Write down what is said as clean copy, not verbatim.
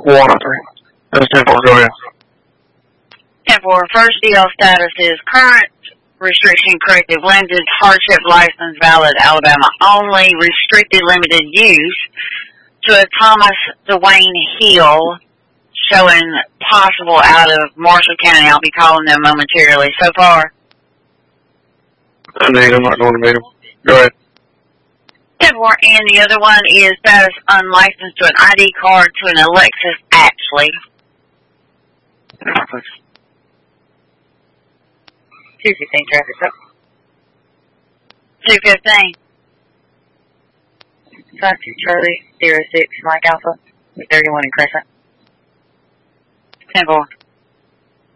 103. That's 10-4, go ahead. 10-4, first DL status is current restriction corrective, limited hardship license valid Alabama only, restricted limited use to a Thomas Dwayne Hill showing possible out of Marshall County. I'll be calling them momentarily. So far? I'm not going to meet him. Go ahead. 10-4, and the other one is status unlicensed to an ID card to an Alexis Ashley. 215 traffic up. 215. 52 Charlie 06 Mike Alpha 31 in Crescent. 10-4.